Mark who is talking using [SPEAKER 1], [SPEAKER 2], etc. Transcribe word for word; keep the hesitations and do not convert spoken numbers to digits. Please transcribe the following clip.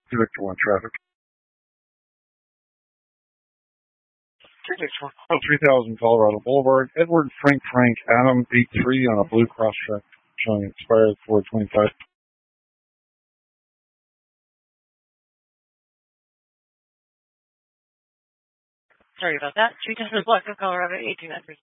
[SPEAKER 1] two Victor one traffic.
[SPEAKER 2] two Victor one.
[SPEAKER 1] Oh, three thousand Colorado Boulevard. Edward Frank Frank Adam eight three on a blue cross track showing expired four twenty-five.
[SPEAKER 2] Sorry about that. three thousand Block of Colorado eighteen hundred.